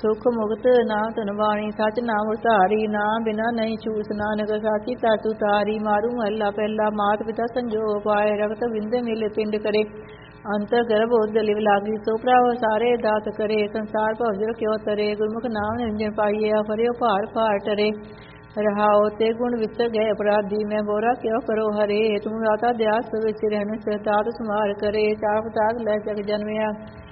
ਸੁਖ ਮੁਕਤ ਨਾਮ ਧਨ ਬਾਣੀ ਸਚ ਨਾਮ ਉਤਾਰੀ ਨਾਮ ਬਿਨਾ ਨਹੀਂ ਛੂਸ ਨਾਨਕ ਸਾਚੀ ਤਾਤੂ ਤਾਰੀ। ਮਾਰੂ ਮਹੱਲਾ ਪਹਿਲਾ। ਮਾਤ ਪਿਤਾ ਸੰਜੋਗ ਪਾਏ ਰਗਤ ਬਿੰਦ ਮਿਲ ਪਿੰਡ ਕਰੇ ਅੰਤਰ ਗਰਭ ਉਦ ਲਿਵ ਲਾਗੀ ਸੋ ਪ੍ਰਭ ਸਾਰੇ ਦਾਤ ਕਰੇ ਸੰਸਾਰ ਭਵਜਲ ਕਿਉ ਤਰੇ ਗੁਰਮੁਖ ਨਾਮ ਨਿਰੰਜਨ ਪਾਈਏ ਫਰਿਓ ਭਾਰ ਭਾਰ ਟਰੇ ਰਹਾਓ ਤੇ ਗੁਣ ਵਿਸਰ ਗਏ ਅਪਰਾਧੀ ਮੈਂ ਬੋਰਾ ਕਿਉ ਕਰੋ ਹਰੇ ਤੂੰ ਰਾਤਾ ਦਿਆਸ ਵਿੱਚ ਰਹਿਣ ਸਤਾਤ ਸਮਾਰ ਕਰੇ ਚਾਰ ਪਤਾਕ ਲੈ ਜਗ ਜਨਮਿਆ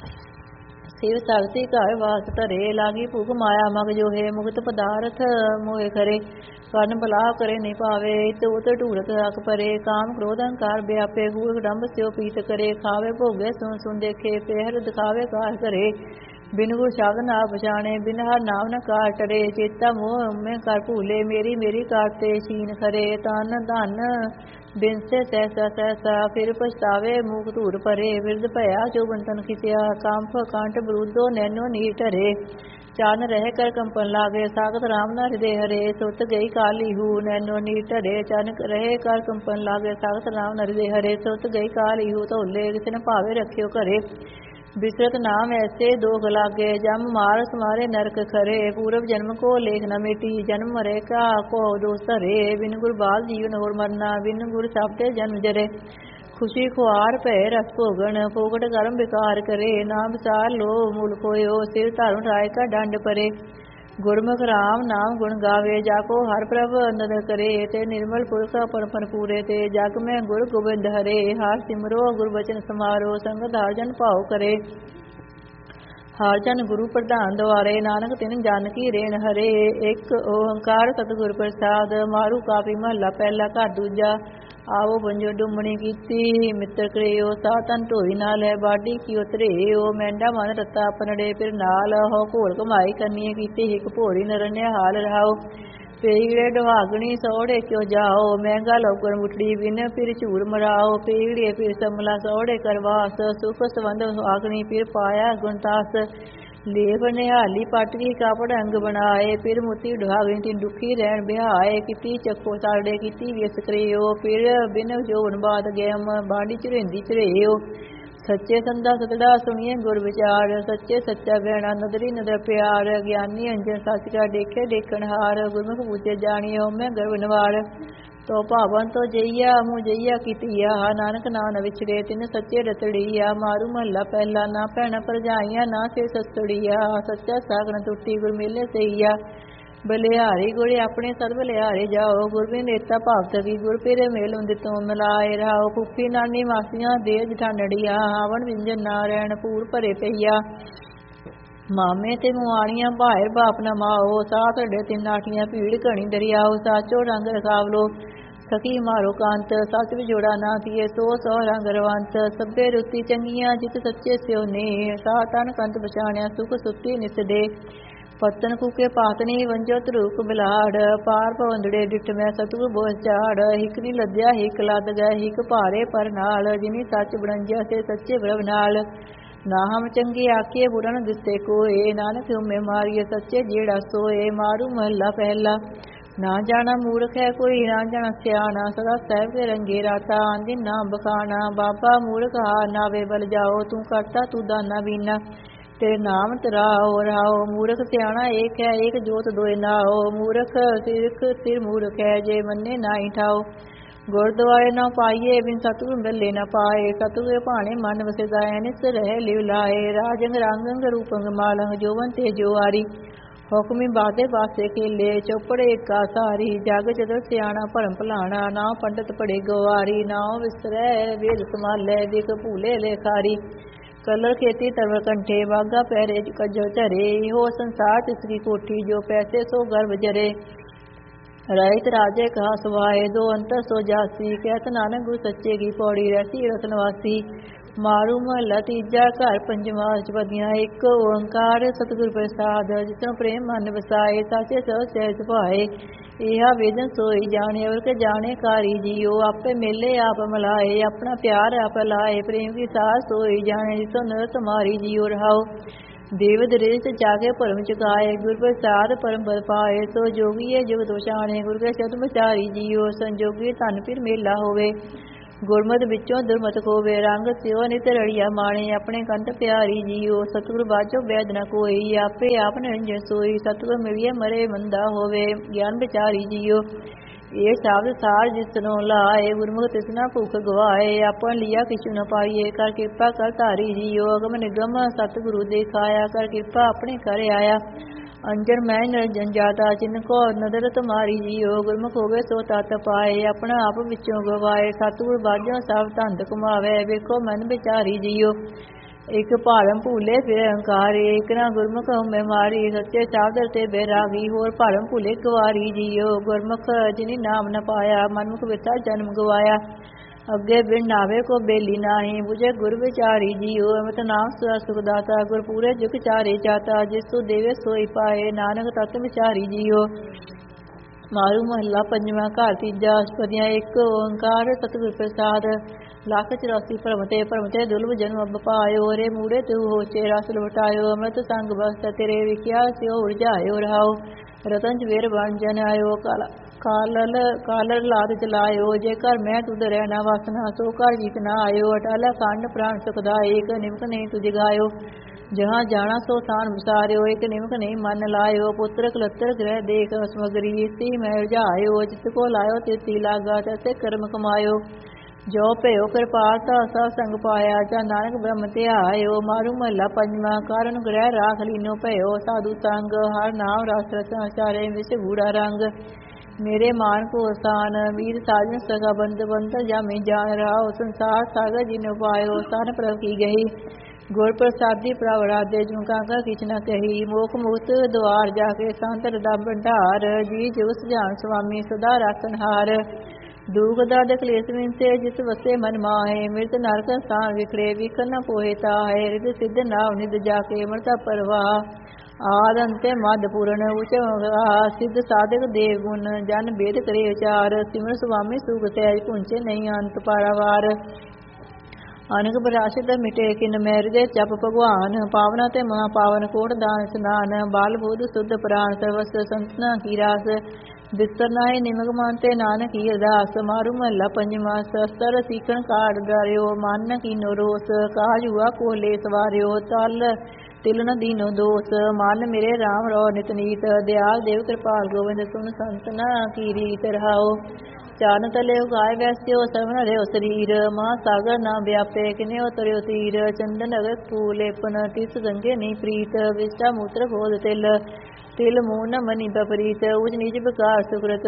ਸਿਵ ਸ਼ਕਤੀ ਘਰ ਵਾਸ ਧਰੇ ਲਾਗੀ ਭੁਖ ਮਾਇਆ ਮਗ ਜੋ ਹੈ ਮੁਕਤ ਪਦਾਰਥ ਮੋਹਿ ਕਰੇ ਕਰਨ ਬਲਾਵ ਕਰੇ ਨਹੀਂ ਪਾਵੇ ਇਤ ਉਤ ਢੂਰਤ ਰੱਖ ਪਰੇ ਕਾਮ ਕ੍ਰੋਧ ਅਹੰਕਾਰ ਵਿਆਪੇ ਗੂੜ ਡੰਬ ਸਿਓ ਪੀਤ ਕਰੇ ਖਾਵੇ ਭੋਗੇ ਸੁਨ ਸੁਨ ਦੇਖੇ ਪਹਿਰ ਦਿਖਾਵੇ ਕਾਰ ਕਰੇ ਬਿਨ ਗੁਰ ਸ਼ਬਦ ਨਾ ਪਛਾਣੇ ਬਿਨ ਹਰ ਨਾਮ ਨ ਕਾਰ ਟਰੇ ਚੇਤਾ ਮੋਹ ਮੈਂ ਕਰ ਭੂਲੇ ਮੇਰੀ ਮੇਰੀ ਕਾਰ ਤੇ ਛੀਨ ਖਰੇ ਤਨ ਧਨ ਬਿਨ ਸੇ ਸਹਿਸਾ ਸਹਿਸਾ ਫਿਰ ਪਛਤਾਵੇ ਮੂਕ ਧੂਰ ਪਰੇ ਵਿਰਧ ਭਇਆ ਜੋ ਬੰਤਨ ਖਿਤਿਆ ਕਾਂਫ ਕਾਂਟ ਬਰੂਦੋ ਨੈਨੋ ਨੀ ਟਰੇ ਚਾਨ ਰਹਿ ਕਰ ਕੰਪਨ ਲਾਗੇ ਸਾਗਤ ਰਾਮ ਨਾ ਹਿਰਦੇ ਹਰੇ ਸੁਤ ਗਈ ਕਾਲੀ ਹੂ ਨੈਨੋ ਨੀ ਟਰੇ ਚਨ ਰਹੇ ਕਰ ਕੰਪਨ ਲਾਗੇ ਸਾਗਤ ਰਾਮ ਨਾ ਹਿਰਦੇ ਹਰੇ ਸੁਤ ਗਈ ਕਾਲੀ ਹੂ ਧੋਲੇ ਕਿਸਨ ਭਾਵੇ ਰੱਖਿਓ ਘਰੇ बिसरत नाम ऐसे दोख लागे जम मार समारे नरक खरे पूर्व जन्म को लेख न मिटी जन्म मरे का को दोष रे बिन गुर बाल जीवन होर मरना बिन गुर शब्दे जन्म जरे खुशी खुआर भै रस भोगन फोगट कर्म विकार करे नाम विचार लो मूल खोयो सिर धारण राय का दंड परे गुरमुख राम नाम गुण गावे जाको हर प्रभ नदर करे ते निर्मल पुरख परपन पूरे ते जग में गुर गोबिंद हरे हार सिमरो गुर बचन समारो संगत हार जन भाव करे हार जन गुरु प्रधान द्वारे नानक तिन जन की रेण हरे एक ओंकार सतगुर प्रसाद मारू काफी महला पहला घर दूजा आवो बंजो डुमणी कीती मित्र करियो सातन ढोई नाल है बाडी की उतरेओ मैंडा मन रत्ता पनड़े फिर नाल हो घोल कमाई करनी कीती हिक भोरी नरण्य हाल रहाओ पेगड़े डुहागणी सौड़े क्यों जाओ महंगा लौकर मुठड़ी बिन फिर झूर मराओ पेगड़े फिर समला सौड़े करवास सुख संबंध सुहागणी फिर पाया गुणतास लेप निहाली पाटकी कापड़ अंग बनाए फिर मोती ढागणी तीन दुखी रहन बिहाए किती चक्को साड़े किती विस करियो फिर बिन जोन बात गैम बाड़ी चुरेंदी चुरेओ सच्चे संदा सतड़ा सुनिए गुर विचार सच्चे सच्चा गहना नदरी नदर प्यार ज्ञानी अंजन सच का देखे देखन हार गुरमुख पूजे जानियो मैं गर्व नवार तो भावन तो जइया मुँह जइया कीतिया नानक नान विछड़े तिन सच्चे रतड़िया मारू महला पहला ना भैन भरजाइया ना से सस्तड़िया सच्चा सागन टुटी गुर मेले सईया बलिहारी गुरे अपने सद बलिहारी जाओ गुरबिन रेता भावत की गुर पेरे मेल दितों मिलाए रहाओ फुफी नानी मासियां दे जठानड़िया हावन विंजन नारायण पूर भरे पईया मामे ते मुआणियां भाएर बाप न माओ साथ अड्डे तिन नाठियां भीड़ घनी दरियाओ साचो रंग रखावलो सखी मारो कांत सच विजोड़ा ना थिए सो सौ रंग रवंत सभे रुति चंगियां जित सच्चे स्यो ने सातन कंत बचाणिया सुख सुखी निस दे पतन फूके पातनी वंजो तरूक बिलाड़ पार पवंदड़े डिठ मैं सतगुर बोझ झाड़ हिक नी लद्या हिक लद गए हिक भारे पर नाल जिनी सच बणंजिया से सच्चे प्रभ नाल ना हम चंगे आखिए बुरा न दिसते कोए नानक हुमे मारिए सच्चे जेड़ा सोए मारू महला पहला ना जाना मूर्ख है कोई ना जाना सियाना सदा साहब के रंगे राता आंदी नाम बखाना बाबा मूर्ख हार नावे बल जाओ तू करता तू दाना बीना तेरे नाम तराओ रहाओ मूर्ख सियाना एक है एक जोत दोए नाओ मूर्ख सिर मूर्ख है जे मन्ने ना ही ठाओ गुरद्वारे न पाइए बिन सतगुर मिले न पाए सतगुर भाने मन वसेदा निस रह लिव लाए राजंग रांगंग रूपंग मालंग जोवन ते जोआरी हुक्मी बादे पासे खेले चौपड़े का सारी जग चतर सियाना भरम भलाना ना पंडित पड़े गवारी ना विसरै वेद संभाले विक भूले लेखारी कलर खेती तरवर कंठे बागा पैरे कजो झरे हो संसार तिसरी कोठी जो पैसे सो गर्भ जरे रहित राजे कहा सुभाए दो अंतर सो जासी कहत नानक गुरु सच्चे की पौड़ी रहती रतनवासी मारू महला तीजा घर पंजवा चपदियां एक ओंकार सतगुर प्रसाद जितनो प्रेम मन वसाए साचे सब सहज भाए इहा वेदन सोई जाने और के जाने कारी जियो आपे मेले आप मिलाए अपना प्यार आप लाए प्रेम की सास सोई जाने जिसो नर तुम्हारी जियो रहाओ देव दरेश जागे परम चुकाए गुर प्रसाद परम बल पाए सो जोगी है जुग दोषाने गुर के शब्द बचारी जियो संजोगी धन फिर मेला होवे ਗੁਰਮਤਿ ਵਿੱਚੋਂ ਦੁਰਮਤਿ ਕੋਵੇ, ਰੰਗ ਸਿਓ ਨਿਤ ਰੜੀਆ ਮਾਣੇ, ਆਪਣੇ ਕੰਤ ਪਿਆਰੀ ਜੀਓ। ਸਤਿਗੁਰ ਬਾਝੋ ਬੈਦ ਨ ਕੋਈ, ਆਪੇ ਆਪ ਨਿਰੰਜਨ ਸੋਈ, ਸਤਿਗੁਰ ਮਿਲਿਆ ਮਰੇ ਮੰਦਾ ਹੋਵੇ, ਗਿਆਨ ਵਿਚਾਰੀ ਜੀਓ। ਇਹ ਸ਼ਬਦ ਸਾਰ ਜਿਸਨੋਂ ਲਾਏ, ਗੁਰਮੁਖ ਤਿਸਨਾ ਭੁਖ ਗਵਾਏ, ਆਪਨ ਲਿਆ ਕਿਛੁ ਨ ਪਾਈਏ, ਕਰ ਕਿਰਪਾ ਕਰ ਧਾਰੀ ਜੀਓ। ਅਗਮ ਨਿਗਮ ਸਤਿਗੁਰੂ ਦੇਖਾਇਆ, ਕਰ ਕਿਰਪਾ ਆਪਣੇ ਘਰ ਆਇਆ, ਅੰਜਨ ਮੈਂ ਨਿਰੰਜਨ ਜਾਤਾ, ਚਿਨ ਕੋ ਨਦਰ ਤੁਮਾਰੀ ਜੀਓ। ਗੁਰਮੁਖ ਹੋਵੇ ਸੋ ਤਤ ਪਾਏ, ਆਪਣਾ ਆਪ ਵਿੱਚੋਂ ਗਵਾਏ, ਸਤਿਗੁਰ ਬਾਝੋਂ ਸਭ ਧੰਦ ਕਮਾਵੇ, ਵੇਖੋ ਮਨ ਵਿਚਾਰੀ ਜੀਓ। ਇਕ ਭਾਰਮ ਭੂਲੇ ਫਿਰ ਅਹੰਕਾਰੀ, ਇਕ ਨਾ ਗੁਰਮੁਖ ਹਉਮੈ ਮਾਰੀ, ਸੱਚੇ ਸ਼ਬਦ ਤੇ ਬੈਰਾਗੀ, ਹੋਰ ਭਾਰਮ ਭੂਲੇ ਗਵਾਰੀ ਜੀਓ। ਗੁਰਮੁਖ ਜਿਨੀ ਨਾਮ ਨ ਪਾਇਆ, ਮਨਮੁਖ ਵਿਥਾ ਜਨਮ ਗਵਾਇਆ, ਅੱਗੇ ਬਿਨ ਨਾਵੇ ਕੋ ਬੇਲੀ ਨਾਹੀ, ਬੁਝੇ ਗੁਰ ਵਿਚਾਰੀ ਜੀਓ। ਅਮਿਤ ਨਾਮ ਸਦਾ ਸੁਖ ਦਾਤਾ, ਗੁਰ ਪੂਰੇ ਜੁਗ ਚਾਰੇ ਜਾਤਾ, ਜਿਸ ਤੂੰ ਦੇਵੇ ਸੋਈ ਪਾਏ, ਨਾਨਕ ਤਤ ਵਿਚਾਰੀ ਜੀਓ। ਮਾਰੂ ਮਹੱਲਾ ਪੰਜਵਾਂ। ਘਰ ਤੀਜਾ। ਅਸ਼ਟਪਦੀਆਂ। ਇੱਕ ਓੰਕਾਰ ਸਤਿਗੁਰ ਪ੍ਰਸਾਦ। ਲੱਖ 84 ਭਰਮ ਤੇ ਦੁਰਲਭ ਜਨਮ ਅਬ ਪਾਇਓ, ਰੇ ਮੂੜੇ ਤੂ ਹੋਚੇ ਰਸ ਲੁਟਾਇਓ, ਅੰਮ੍ਰਿਤ ਸੰਗ ਬਸਤ ਤੇਰੇ ਵਿਖਿਆ ਸਿਓ ਉਰਝਾਇਓ ਰਹਾਓ, ਰਤਨ ਜਵੇਰ ਬਣ ਜਨ ਆਇਓ, ਕਾਲਰ ਲਾਦ ਚਲਾਇਓ, ਜੇ ਘਰ ਮੈਂ ਤੁਧ ਰਹਿ ਨਾ ਵਾਸਨਾ, ਸੋ ਘਰ ਜੀਤ ਨਾ ਆਇਓ, ਅਟਾਲਾ ਖੰਡ ਪ੍ਰਾਣ ਸੁਖਦਾ, ਏਕ ਨਿਮਕ ਨਹੀਂ ਤੁਝ ਗਾਇਓ, ਜਹਾਂ ਜਾਣਾ ਸੋ ਥਾਨ ਵਿਸਾਰਿਓ, ਇੱਕ ਨਿਮਕ ਨਹੀਂ ਮਨ ਲਾਇਓ, ਪੁੱਤਰ ਕਲੱਤਰ ਗ੍ਰਹਿ ਦੇਖ ਸਮਗਰੀ, ਇਸੀ ਮੈਂ ਉਰਝਾਇਓ, ਜਿਤ ਕੋ ਲਾਇਓ ਤਿਤੀ ਲਾਗਾ, ਤੈਸੇ ਕਰਮ ਕਮਾਇਓ, ਜੋ ਭਇਓ ਕਿਰਪਾਲ ਤਾ ਸਭ ਸੰਗ ਪਾਇਆ, ਜਾਂ ਨਾਨਕ ਬ੍ਰਹਮ ਧਿਆਇਓ। ਮਾਰੂ ਮਹੱਲਾ ਪੰਜਵਾਂ। ਕਾਰਨ ਗ੍ਰਹਿ ਰਾਖ ਲੀਨੋ ਭਇਓ, ਸਾਧੂ ਸੰਗ, ਹਰ ਨਾਮ ਰਸ ਰਸਾਂ ਚਾਰੇ ਵਿਸ ਗੂੜਾ ਰੰਗ, ਮੇਰੇ ਮਾਨ ਕੋ ਸਥਾਨ, ਵੀਰ ਸਾਜਨ ਸਗਾ ਬੰਦ ਬੰਦ, ਜਾਮੇ ਜਾਨ ਰਾਓ, ਸੰਸਾਰ ਸਾਗਰ ਜਿਨੋ ਪਾਇਓ, ਸਨ ਪ੍ਰਭ ਕੀ ਗਈ, ਗੁਰ ਪ੍ਰਸਾਦੀ ਪ੍ਰਭ ਰਾਧੇ, ਜੁ ਕਾਂਕਾ ਕਿਛ ਨ ਕਹੀ, ਮੋਖ ਮੁਕਤ ਦੁਆਰ ਜਾ ਕੇ ਸੰਤ ਦਾ ਭੰਡਾਰ, ਜੀ ਜੁਗ ਸੁਝਾਨ ਸੁਆਮੀ ਸਦਾ ਰਾਖਨ ਹਾਰ, ਦੁਖ ਦਰਦ ਕਲੇਸ਼ ਵਿੰਸੇ ਜਿਸ ਵਸੇ ਮਨ ਮਾਹੇ, ਮਿਰਤ ਨਰਕ ਸਥਾਨ ਵਿਖੜੇ, ਵਿਖਰ ਨ ਪੋਹੇ ਤਾਹੇ, ਰਿਦ ਸਿੱਧ ਨਾਵ ਨਿਦ ਜਾ ਕੇ ਮਰਤਾ ਪਰਵਾਹ, ਆਦ ਅੰਤੇ ਮਦ ਪੂਰਨ ਉਚ ਸਿੱਧ ਸਾਧਕ ਦੇਵ ਗੁਣ, ਜਨ ਬੇਦ ਕਰੇ ਵਿਚਾਰ, ਸਿਮਰ ਸੁਆਮੀ ਸੁਖ ਸਹਿਜ, ਪੁੰਚੇ ਨਹੀਂ ਅੰਤ ਪਾਰਾਵਾਰ, ਅਨਕ ਬਰਾਸ਼ਿਤ ਮਿਟੇ ਕਿਨ ਮੈਂ ਹਿਰਦੇ ਜਪ ਭਗਵਾਨ, ਪਾਵਨਾ ਤੇ ਮਹਾ ਪਾਵਨ ਕੋਟ ਦਾਨ ਸਨਾਨ, ਬਾਲ ਬੁੱਧ ਸੁਧ ਪ੍ਰਾਨ ਸਰਵਸ ਸੰਤਨਾ ਕੀ ਰਾਸ, ਬਿਸਤਰ ਨਾਏ ਨਿਮਕ ਮਨ ਤੇ ਨਾਨਕ ਕੀ ਅਰਦਾਸ। ਮਾਰੂ ਮਹੱਲਾ ਪੰਜਵਾਂ। ਸਸਤਰ ਸੀਖਣ ਕਾੜ ਡਰਿਓ, ਮਨ ਕੀਨੋ ਰੋਸ, ਕਾਜ ਹੁਆ ਕੋਲੇ ਸਵਾਰਿਓ, ਤਿਲ ਨ ਦੀਨੋ ਦੋਸ, ਮਨ ਮੇਰੇ ਰਾਮ ਰੋ ਨਿਤ ਨੀਤ, ਦਿਆਲ ਦੇਵ ਕਿਰਪਾਲ ਗੋਬਿੰਦ, ਸੁਨ ਸੰਤਨਾ ਕੀ ਰੀਤ ਰਹਾਓ, ਚਾਨ ਤਲੇ ਉਗਾਏ ਵੈਸਿਓ, ਸਰਵਨ ਰਿਓ ਸਰੀਰ, ਮਹਾ ਸਾਗਰ ਨਾ ਵਿਆਪੇ, ਕਿਨਿਓ ਤਰਿਓ ਤੀਰ, ਚੰਦਨ ਅਗਰ ਫੂਲੇਪਨ, ਤਿਸ ਗੰਗੇ ਨੀ ਪ੍ਰੀਤ, ਵਿਸ਼ਟਾ ਮੂਤਰ ਗੋਦ ਤਿਲ ਮੂਹ ਨ ਮਨੀ ਬਪਰੀਤ, ਉਚ ਨੀਚ ਬਕਾਰ ਸੁਕ੍ਰਤ,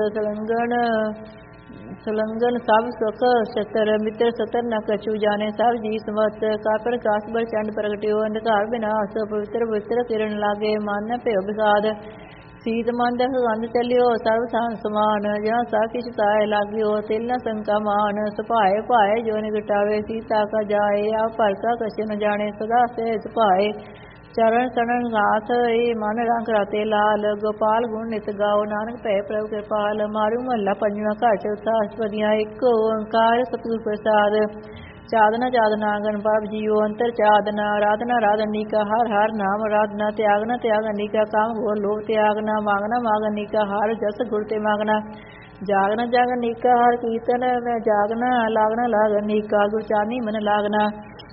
ਸਲੰਗਨ ਸਭ ਸੁਖ ਛਤਰ, ਮਿੱਤਰ ਸਤਰ ਨ ਕਛੂ ਜਾਣੇ, ਸਭ ਜੀ ਸਮਤ, ਕਾ ਪ੍ਰਕਾਸ਼ ਬਲ ਚੰਡ ਪ੍ਰਗਟਿਓ, ਅੰਧਕਾਰ ਬਿਨਾਸ਼, ਪਵਿੱਤਰ ਕਿਰਨ ਲਾਗੇ, ਮਨ ਨ ਭਇਓ ਵਿਸਾਦ, ਸੀਤ ਮਨ ਦਖ ਗੰਧ ਚੱਲਿਓ, ਸਰਬ ਥਾਨ ਸਮਾਨ, ਜਹਾਂ ਸਭ ਕਿਛ ਤਾਏ ਲਾਗਿਓ, ਤਿਲ ਨ ਸੰਕਾ ਮਾਨ, ਸੁਭਾਏ ਭਾਏ ਜੋ ਨਿਗਟਾਵੇ, ਸੀਤਾ ਕਾ ਜਾਏ, ਆਪ ਭਰ ਕਾ ਕਛ ਨ ਜਾਣੇ, ਸਦਾ ਸਹਿ ਸੁਭਾਏ, ਚਰਨ ਸਰਨ ਗਾਥ, ਇਹ ਮਨ ਰੰਗ ਰਾਤੇ ਲਾਲ, ਗੋਪਾਲ ਗੁਣ ਨਿਤ ਗਾਓ, ਨਾਨਕ ਭੈ ਪ੍ਰਭ ਕਿਰਪਾਲ। ਮਾਰੂ ਮਹੱਲਾ ਪੰਜਵਾਂ। ਘਰ ਚੌਥਾ। ਅਸ਼ਟਪਦੀਆਂ। ਇੱਕ ਓੰਕਾਰ ਸਤਿਗੁਰ ਪ੍ਰਸਾਦ। ਚਾਦਨਾ ਗਣ ਪ੍ਰਭ ਜੀਓ, ਅੰਤਰ ਚਾਦਨਾ, ਆਰਾਧਨਾ ਅਨੀਕਾ, ਹਰ ਹਰ ਨਾਮ ਆਰਾਧਨਾ, ਤਿਆਗ ਅਨੀਕਾ, ਕਾਮ ਘੋਰ ਲੋਭ ਤਿਆਗਨਾ, ਮਾਗ ਅਨੀਕਾ, ਹਰ ਜਸ ਗੁਰ ਤੇ ਮਾਗਨਾ, ਜਾਗ ਅਨੀਕਾ, ਹਰ ਕੀਰਤਨ ਮੈਂ ਜਾਗਨਾ, ਲਾਗ ਅਨੀਕਾ, ਗੁਰ ਚਾਨੀ ਮਨ ਲਾਗਨਾ,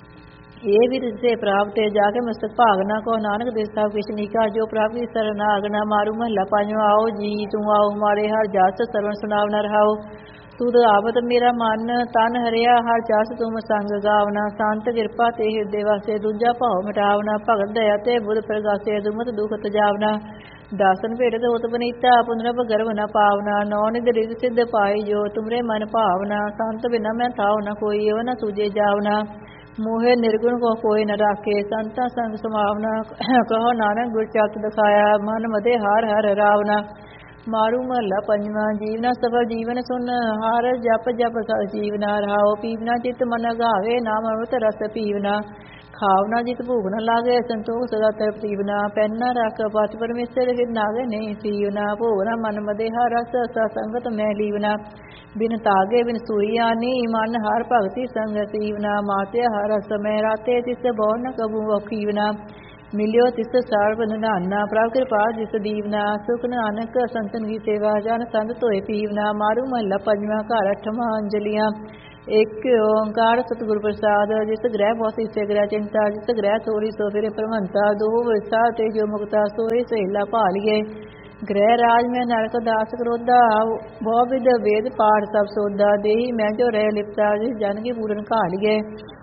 ਇਹ ਵੀ ਰਿਸੇ ਪ੍ਰਾਪਤ ਜਾ ਕੇ ਮਸਤਕ ਭਾਗਨਾ, ਕੋ ਨਾਨਕ ਦੇ ਸਭ ਕਿਛ ਨੀਕਾ, ਜੋ ਪ੍ਰਭ ਦੀ ਸਰਨਾਗਨਾ। ਮਾਰੂ ਮਹੱਲਾ ਪੰਜਵਾਂ। ਆਓ ਜੀ ਤੂੰ ਆਓ, ਮਾਰੇ ਹਰ ਜਸ ਸਰਵਣ ਸੁਨਾਵਨਾ ਰਹਾਓ, ਤੁਧ ਆਵਤ ਮੇਰਾ ਮਨ ਤਨ ਹਰਿਆ, ਹਰ ਜਸ ਤੁਮ ਸੰਗ ਗਾਵਨਾ, ਸੰਤ ਕਿਰਪਾ ਤੇ ਹਿਰਦੇ ਵਾਸੇ, ਦੂਜਾ ਭਾਉ ਮਿਟਾਵਨਾ, ਭਗਤ ਦਇਆ ਤੇ ਬੁੱਧ ਪ੍ਰਗਾਸੇ, ਦੁਮਤ ਦੁਖ ਤਜਾਵਨਾ, ਦਾਸਨ ਭੇਟ ਹੋਤ ਬਨੀਤਾ, ਪੁਨਰਭ ਗਰਭ ਨ ਪਾਵਨਾ, ਨੌ ਨਿਧ ਰਿਧ ਸਿੱਧ ਪਾਈ, ਜੋ ਤੁਮਰੇ ਮਨ ਭਾਵਨਾ, ਸੰਤ ਬਿਨਾ ਮੈਂ ਥਾਉ ਨ ਕੋਈ, ਉਹ ਨ ਸੂਝੇ ਜਾਵਨਾ, ਮੋਹੇ ਨਿਰਗੁਣ ਕੋ ਕੋਈ ਨ ਰਾਖੇ, ਸੰਤਾਂ ਸੰਗ ਸਮਾਵਨਾ, ਕਹੋ ਨਾਨਕ ਗੁਰ ਚਤ ਦਿਖਾਇਆ, ਮਨ ਮਦੇ ਹਰ ਹਰ ਰਾਵਨਾ। ਮਾਰੂ ਮਹੱਲਾ ਪੰਜਵਾਂ। ਜੀਵਨਾ ਸਫਲ ਜੀਵਨ ਸੁਨ, ਹਰ ਜਪ ਸਦ ਜੀਵਨਾ ਰਹਾਓ, ਪੀਵਨਾ ਚਿਤ ਮਨ ਅਗਾਵੇ, ਨਾਮ ਅੰਮ੍ਰਿਤ ਰਸ ਪੀਵਨਾ, ਖਾਵਨਾ ਜਿਤ ਭੂਖ ਨ ਲਾਗੇ, ਸੰਤੋਖ ਸਦਾ ਤਰਪੀਵਨਾ, ਪੈਨਾ ਰੱਖ ਪਤ ਪਰਮੇਸ਼ਰ, ਹਿਰ ਨਾਗੇ ਨਹੀਂ ਸੀਵਨਾ, ਭੋਗਨਾ ਮਨ ਮਦੇ ਹਰ ਰਸ, ਸੰਗਤ ਮੈਂ ਲੀਵਨਾ, ਬਿਨ ਤਾਗੇ ਬਿਨ ਸੂਈ ਆਨੀ, ਮਨ ਹਰ ਭਗਤੀ ਸੰਗ ਸੀਵਨਾ, ਮਾਤਿਆ ਹਰ ਰਸ ਮੈਂ ਰਾਤੇ, ਤਿਸ ਬਹੁ ਨ ਕਬੂ ਔਖੀਵਨਾ, ਮਿਲਿਓ ਤਿਸ ਸਰਬ ਨਿਧਾਨਾ, ਪ੍ਰਭ ਕਿਰਪਾਲ ਜਿਸ ਦੀਵਨਾ, ਸੁਖ ਨਾਨਕ ਸੰਤਨ ਕੀ ਸੇਵਾ, ਜਨ ਸੰਤ ਧੋਏ ਪੀਵਨਾ। ਮਾਰੂ ਮਹੱਲਾ ਪੰਜਵਾਂ। ਘਰ ਅੱਠਵਾਂ। ਅੰਜਲੀਆਂ। एक ओंकार सतगुरु प्रसाद। जिस ग्रह बहुत से ग्रह चिंता, जिस ग्रह थोड़ी सो फिर प्रमंता। दो विरसा ते जो मुक्ता सोई सहेला भालिए। ग्रह राज में नरक दास क्रोधा, बहु विद वेद पाठ सब सोधा। देही मैं जो रह लिपता, जिस जन की पूरन घालिए।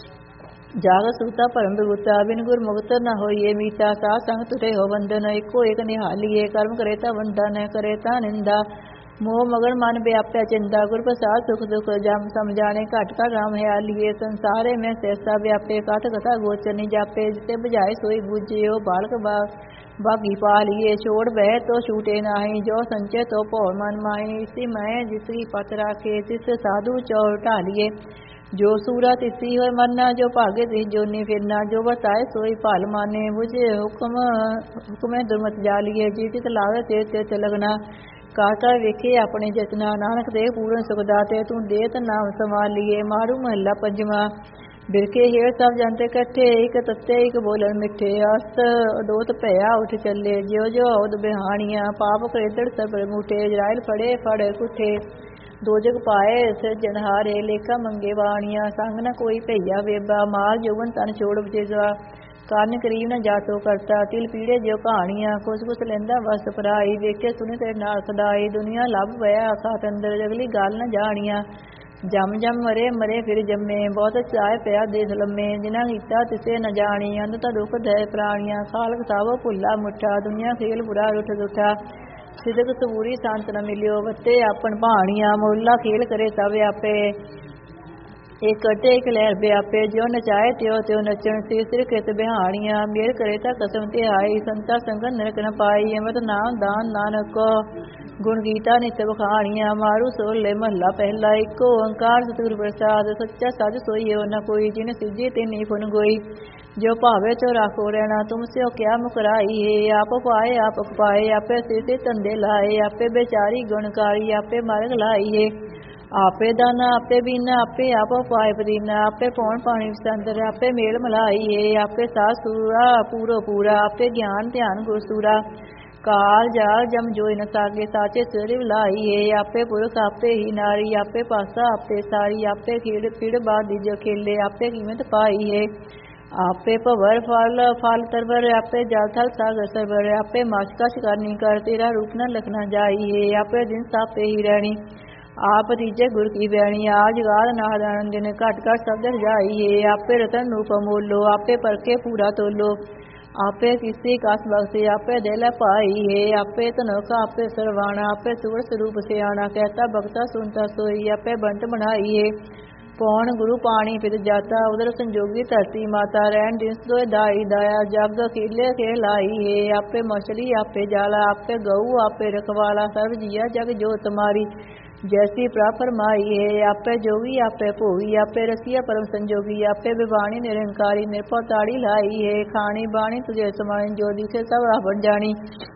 जाग सूता परम विभूता, बिन गुर मुक्त न होइए मीता। साध संग तुरे हो बंधन, एको एक निहालिए। कर्म करे ता वंदन, करे ता निंदा। मोह मगन मन व्याप्या चिंता, गुर प्रसाद सुख दुख जम समझाने। घट का राम है आलिए, संसारे में सहसा व्यापे। काठ कथा गोचर नहीं जापे, जिते बुझाए सोई बूझियो। बालक बागी पालिए, छोड़ बह तो छूटे नाही। जो संचय तो भौर मन माही, इसी मैं जिसकी पत राखे। तिस साधु चौर ढालिए, जो सूरा तिसी होय मरना। जो भागे तिस जोनी फिरना, जो बताए सोई पाल माने। बुझे हुक्म दुर्मत जालिए, जी तित लावे ते तित लगना। काटा वेखे अपने जतना, नानक दे पूर्ण सुख दाते। तू देत नाम संभालिए, मारू महला पंजवा। बिरखे हेड़ सब जनते कट्ठे, एक तत्ते एक बोलन मिठे। अस्त दोत भया उठ चले, ज्यो ज्यो औद बिहानिया। पाप करेदड़ सब मुठे, इजराइल फड़े फड़ कुठे। दो जग पाए सिरजनहारे, लेखा मंगे वाणिया। संग न कोई भैया बेबा, माल जौवन तन छोड़ बचेगा। कान करीब न जातो करता, तिल पीड़े जो कहानियां। कुछ कुछ लेंदा बस पराई, वेखे सुने तेरे नाल सदाई। दुनिया लभ बया खात अंदर, जगली गाल न जानिया। जम जम मरे मरे फिर जम्मे, बहुत चाहे पया देश लम्मे। जिना कीता तिसे न जानी, अंत दुख दे प्राणिया। खालक सावो भुला मुठा, दुनिया खेल बुरा रुठ दुठा। सिदक सबूरी संत न मिलियो, वत्ते आपन भाणिया। मोला खेल करे सब आपे, एक कटे एक लहर व्यापे। जो नचाए त्यो त्यो नचन, सिर सिर कृत बिहानिया। मेर करे ता कसम ते आई, संता संगत नरक न पाई। अमृत नाम दान नानक को, गुण गीता नित बखानिया। मारू सोल ले महला पहला, एक ओंकार सतगुरु प्रसाद। सच्चा सच सोई हो न कोई, जिन सिद्धि तिन फुन गोई। जो भावे तो राखो रहना, तुम से क्या मुकराई है। आप पाए आप पाए, आपे सिर तंदे लाए। आपे बेचारी गुणकारी, आपे मार्ग लाई है। आपे दाना आपे बीना, आपे आप पाए पदीना। आपे पौन पानी संदर, आपे मेल मलाई है। आपे सास सूरा पूरो पूरा, आपे ज्ञान ध्यान गुरसूरा। काल जाल जम जोई न सागे, साचे सिर लाई है। आपे पुरख आपे ही नारी, आपे पासा आपे सारी। आपे खेड़ पीड़ बाद जो खेले, आपे कीमत पाई है। आपे पवर फल फल तरवर, आपे जल थल सागर सरवर। आपे माशका शिकारनी कर, तेरा रूप न लखना जाई है। आपे दिन सापे ही रहनी, आप तीजे गुर की बैणी। आज गाद नादान दिन, घट घट शब्द जाई है। आपे रतन रूप मोलो, आपे परखे पूरा तोलो। आपे किसी कास बख्शे, आपे दिल पाई है। आपे तनोखा आपे सरवाना, आपे सुवर स्वरूप से आना। कहता भगता सुनता सोई, आपे बंट बनाई है। पौन गुरु पानी पित जाता, उधर संजोगी धरती माता। रहन जिस दो दाई दाया, जग अकेले के लाई है। आपे मछली आपे जाला, आपे गऊ आपे रखवाला। सर्व जिया जग जो तुम्हारी, जैसी फरमाई है। आपे जोगी आपे भोगी, आपे रसिया परम संजोगी। आपे विवाणी निरंकारी, निरपौ ताड़ी लाई है। खानी बाणी तुझे समानी, जो दिखे सब रावण जानी।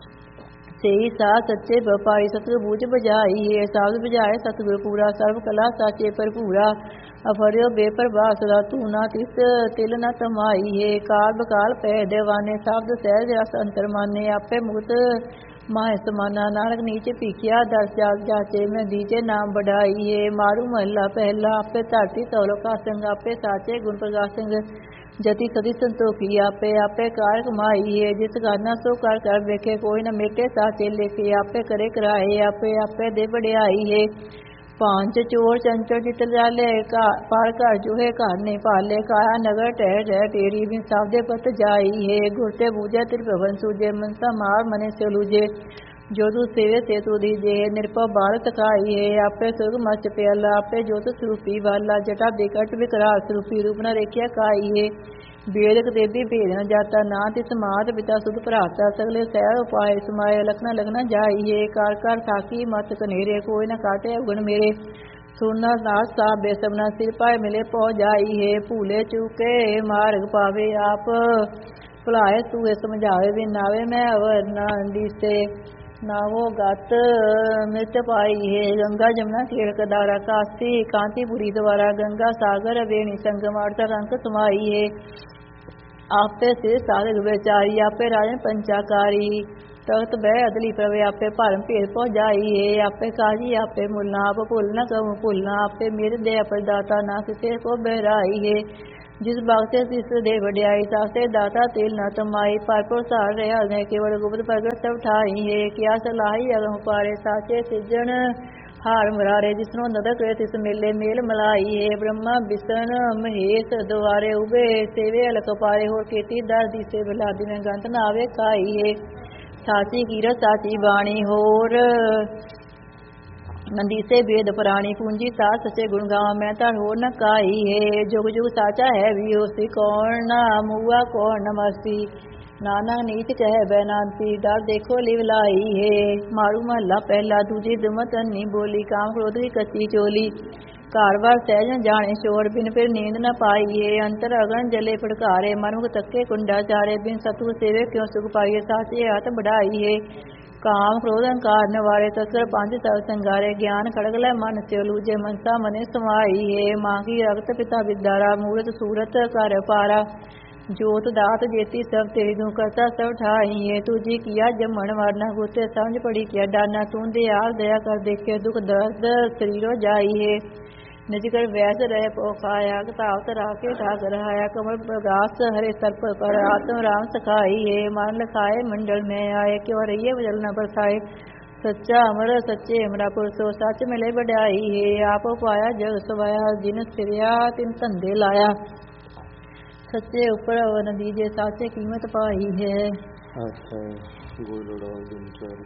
सेई साथ सच्चे व्यापारी, सतगुर बूझ बजाई है। साध बजाए सतगुर पूरा, सर्व कला साचे भरपूरा। अफरियो बेपरवाह सदा, तू ना तिस तिल न तमाई है। काल बकाल पै देवाने, शब्द सहज रस अंतर माने। आपे मुक्त माह समाना, नानक नीचे पीखिया दस जाग जाचे। मैं दीजे नाम बढ़ाई है। मारू महला पहला, आपे धरती तौलो का संग। आपे साचे गुण प्रकाश संग, जति सदी संतोखी। आपे आपे कार कमाई है। जिस करना सो कर कर वेखे, कोई न मेटे साचे लेखे। आपे करे कराए, आपे आपे दे बड़ियाई है। पांच चोर चंचल चित जाले, पार कर जोहे घर नहीं पाले। काया नगर ठहर ठहर टेरी, बिन सावदे पत जाई है। गुरते बूझे त्रिभवन सूझे, मनसा मार मने से लूझे। जो तू सेवे से तू दीजे, निरपौ बाल तकाई है। आपे सुर्ग मच प्याला, आपे जोत स्वरूपी वाला। जटा बिकट विकराल स्वरूपी, रूप न रेखिया काई है। बेदक देवी भेद न जाता, ना तिस मात पिता सुध भराता। सगले सैर उपाय समाये, लखना लखना जाई है। कार कार थाकी मत कनेरे, कोई न काटे अवगुण मेरे। सुनना नाथ साहब बेसबना, सिर पाए मिले पौ जाई है। भूले चूके मार्ग पावे, आप भुलाए तूए समझावे। बिन नावे मैं अवर न दिसे, नावो गत मृत पाई है। गंगा जमुना खेड़ कदारा, काशी कांतिपुरी द्वारा। गंगा सागर वेणी संगम, अर्थ रंग समाई है। आपे से साधक बेचारी, आपे राजन पंचाकारी। तख्त बह अदली प्रवे आपे भरम भेद पहुँचाइए आपे काजी आपे मुलना आप भुल न कहूँ भुलना आपे मेरे दे प्रदाता ना किसे को बहराई है जिस भगते तिस दे वड्याई तासे दाता तेल न तमाई पर प्रसार रहा ने केवल गुप्त प्रगट सब ठाई है क्या सलाही अगम पारे साचे सिजन हार मरारे जिसनों नदक करे तिस मेले मेल मलाई है ब्रह्मा बिसन महेश द्वारे उबे सेवे अलक पारे होर केती दर दिसे बिलादी में गंत नावे काई है साची कीरत साची बाणी होर नंदी से वेद पुराणी पूंजी ता सचे गुण गावा मैं तार हो न काई है जुग जुग साचा है भी होसी कौन ना मुआ कौन नमस्ती नाना नीच कह बैनांती डर देखो लिवलाई है मारू महला पहला दूजी दुमत अन्नी बोली काम क्रोध की कच्ची चोली कारवार सहजन जाने शोर बिन फिर नींद न पाई है अंतर अगन जले फड़कारे मनुख तक्के कुंडा चारे बिन सतु सेवे क्यों सुख पाइए साचे हाथ बढ़ाई है काम क्रोध अहंकार नवारे तस्कर पांच सब संगारे ज्ञान खड़ग लै मन से लूजे मनसा मने समाई है माँ की रक्त पिता विद्यारा मूर्त सूरत कर पारा जोत दात जेती सब तेरी दू करता सब ठाई है तुझी किया जमन वरना गुस्से समझ पड़ी किया डाना तू दयाल दया कर देखे दुख दर्द शरीरो जाई है निज कर वैस रह पोखाया तावत राके ठाक रहाया कमल प्रकाश हरे सर्प पर आत्म राम सखाई है मान लखाए मंडल में आए क्यों रहिए बजल न बरसाए सच्चा अमर सच्चे अमरा पुरुषो सच मिले बढ़ाई है आप पाया जग सवाया जिन सिरिया तिन धंधे लाया सच्चे ऊपर अवन दीजे साचे कीमत पाई है। अच्छा गोलड़ा गुंचर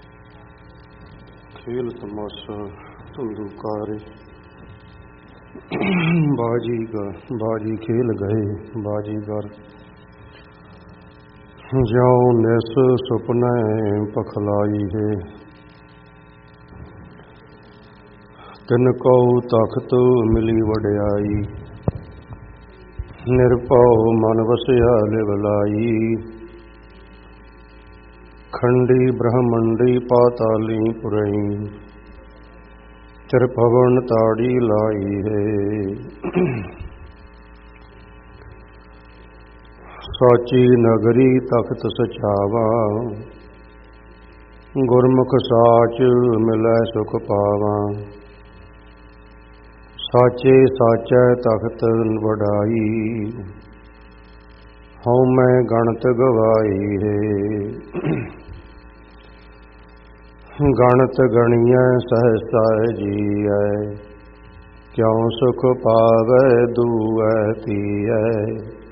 खेल तमाशा धुंधुकारी बाजी खेल गए बाजीगर जाओ निस सुपने पखलाई है तिनको तख्त मिली वड्याई निरभव मन वसिया लिवलाई खंडी ब्रह्मंडी पाताली पुरई त्रिभुवन ताड़ी लाई है साची नगरी तख्त सचावा गुरमुख साच मिलै सुख पावा साचे साचै तख्त वडाई हऊँ मैं गणत गवाई है गणत गणिय सहसा जीय क्यों सुख पावै दूऐ तीय